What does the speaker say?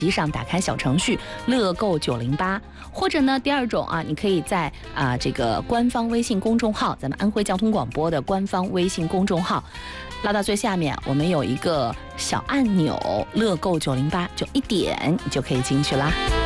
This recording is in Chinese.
上打开小程序乐购908，或者呢，第二种啊，你可以在这个官方微信公众号，咱们安徽交通广播的官方微信公众号，拉到最下面，我们有一个小按钮，乐购908，就一点你就可以进去啦。